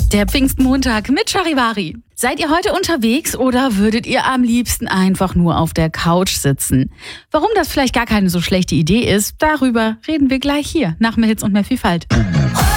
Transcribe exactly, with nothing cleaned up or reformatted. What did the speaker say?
Der Pfingstmontag mit Charivari. Seid ihr heute unterwegs oder würdet ihr am liebsten einfach nur auf der Couch sitzen? Warum das vielleicht gar keine so schlechte Idee ist, darüber reden wir gleich hier nach mehr Hits und mehr Vielfalt.